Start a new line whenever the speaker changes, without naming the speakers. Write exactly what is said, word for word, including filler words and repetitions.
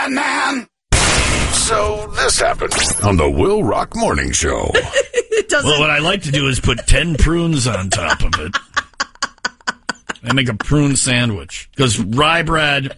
man. So this happened on the Will Rock Morning Show.
It doesn't.
Well, what I like to do is put ten prunes on top of it. I make a prune sandwich because rye bread